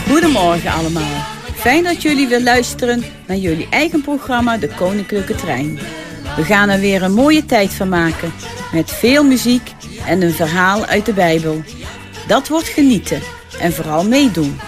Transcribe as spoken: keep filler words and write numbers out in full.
Goedemorgen allemaal. Fijn dat jullie weer luisteren naar jullie eigen programma De Koninklijke Trein. We gaan er weer een mooie tijd van maken met veel muziek en een verhaal uit de Bijbel. Dat wordt genieten en vooral meedoen.